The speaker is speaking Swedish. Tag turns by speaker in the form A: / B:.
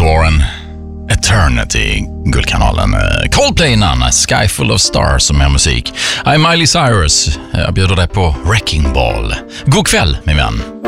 A: Soarin', Eternity, Guldkanalen. Coldplay innan, Sky Full of Stars som är musik. I'm Miley Cyrus, jag bjuder dig på Wrecking Ball. God kväll min vän.